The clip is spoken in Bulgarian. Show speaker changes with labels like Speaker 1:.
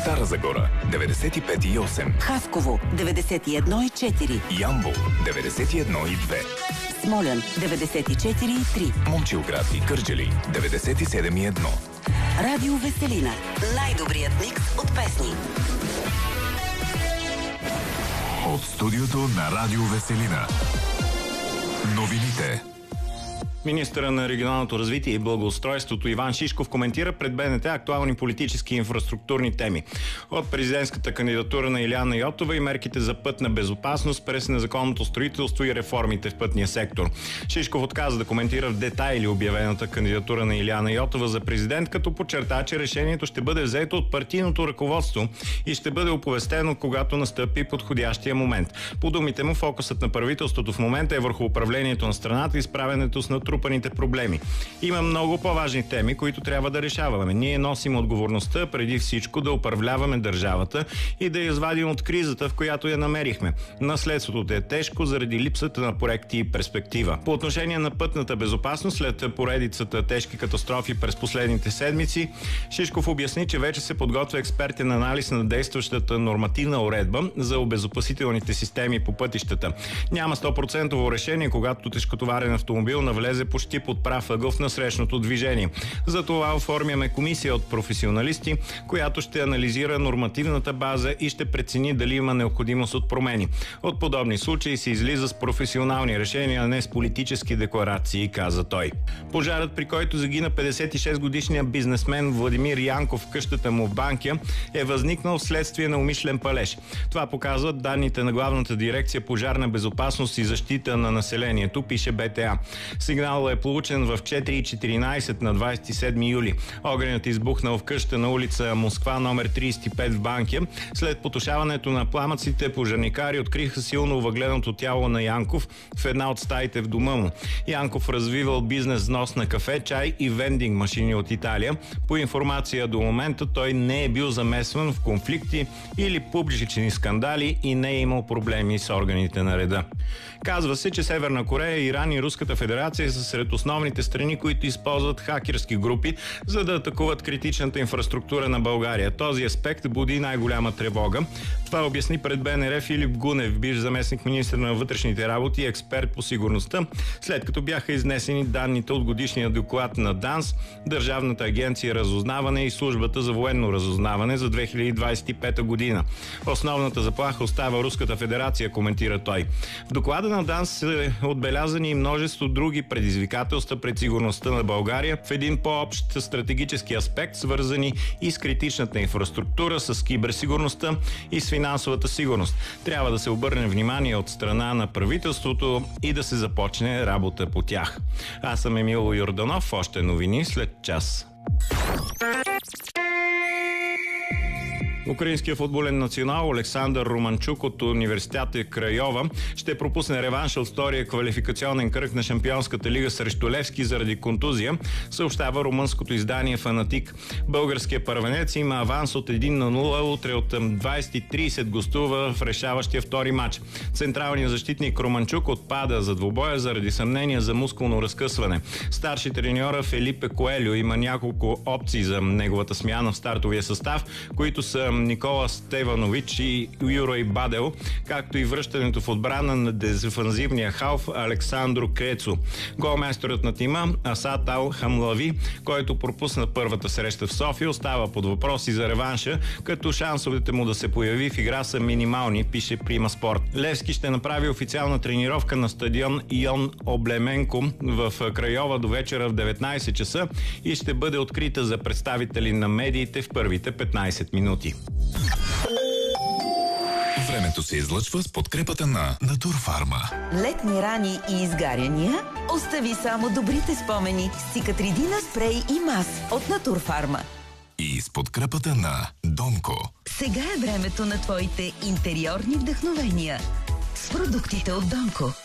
Speaker 1: Стара Загора 95,8,
Speaker 2: Хасково 91,4,
Speaker 1: Ямбол 91,2,
Speaker 2: Смолян 94,3,
Speaker 1: Момчилград и Кърджали 97,1.
Speaker 2: Радио Веселина. Най-добрият микс от песни.
Speaker 1: От студиото на Радио Веселина. Новините.
Speaker 3: Министърът на регионалното развитие и благоустройството Иван Шишков коментира пред БНТ актуални политически и инфраструктурни теми. От президентската кандидатура на Илияна Йотова и мерките за пътна безопасност през незаконното строителство и реформите в пътния сектор. Шишков отказа да коментира в детайли обявената кандидатура на Илияна Йотова за президент, като подчерта, че решението ще бъде взето от партийното ръководство и ще бъде оповестено, когато настъпи подходящия момент. По думите му, фокусът на правителството в момента е върху управлението на страната и справянето с натрупаните проблеми. Има много по-важни теми, които трябва да решаваме. Ние носим отговорността преди всичко да управляваме държавата и да я извадим от кризата, в която я намерихме. Наследството е тежко заради липсата на проекти и перспектива. По отношение на пътната безопасност, след поредицата тежки катастрофи през последните седмици, Шишков обясни, че вече се подготвя експертен анализ на действащата нормативна уредба за обезопасителните системи по пътищата. Няма 100% решение, когато тежкотоварен автомобил навлезе почти под прав ъгъл в насрещното движение. Затова оформяме комисия от професионалисти, която ще анализира нормативната база и ще прецени дали има необходимост от промени. От подобни случаи се излиза с професионални решения, а не с политически декларации, каза той. Пожарът, при който загина 56-годишният бизнесмен Владимир Янков в къщата му в Банкя, е възникнал вследствие на умишлен палеж. Това показват данните на Главната дирекция пожарна безопасност и защита на населението, пише БТА. Сигналът е получен в 4:14 на 27 юли. Огънят избухнал в къща на улица Москва, номер 35 в Банкя. След потушаването на пламъците, пожарникари откриха силно въгледното тяло на Янков в една от стаите в дома му. Янков развивал бизнес с внос на кафе, чай и вендинг машини от Италия. По информация до момента той не е бил замесван в конфликти или публични скандали и не е имал проблеми с органите на реда. Казва се, че Северна Корея, Иран и Руската федерация са сред основните страни, които използват хакерски групи, за да атакуват критичната инфраструктура на България. Този аспект буди най-голяма тревога. Това обясни пред БНР Филип Гунев, бивш заместник министър на вътрешните работи и експерт по сигурността, след като бяха изнесени данните от годишния доклад на ДАНС, Държавната агенция разузнаване и Службата за военно разузнаване за 2025 година. Основната заплаха остава Руската федерация, коментира той. В доклада на ДАНС са отбелязани и множество други предизвикателства пред сигурността на България в един по-общ стратегически аспект, свързани и с критичната инфраструктура, с киберсигурността и с финансовата сигурност. Трябва да се обърне внимание от страна на правителството и да се започне работа по тях. Аз съм Емил Йорданов, още новини след час. Украинският футболен национал Олександър Романчук от университета Крайова ще пропусне реванш от втория квалификационен кръг на Шампионската лига срещу Левски заради контузия, съобщава румънското издание Фанатик. Българският първенец има аванс от 1-0, утре от 20:30 гостува в решаващия втори матч. Централният защитник Романчук отпада за двубоя заради съмнения за мускулно разкъсване. Старши треньора Фелипе Коелю има няколко опции за неговата смяна в стартовия състав, които са Никола Стеванович и Юрой Бадел, както и връщането в отбрана на дефанзивния халф Александро Крецо. Голмайсторът на тима Асад Ал Хамлави, който пропусна първата среща в София, остава под въпроси за реванша, като шансовете му да се появи в игра са минимални, пише Прима Спорт. Левски ще направи официална тренировка на стадион Йон Облеменко в Крайова до вечера в 19 часа и ще бъде открита за представители на медиите в първите 15 минути.
Speaker 1: Времето се излъчва с подкрепата на Натурфарма.
Speaker 4: Летни рани и изгаряния? Остави само добрите спомени с Цикатридина спрей и мас от Натурфарма.
Speaker 1: И с подкрепата на Донко.
Speaker 4: Сега е времето на твоите интериорни вдъхновения с продуктите от Донко.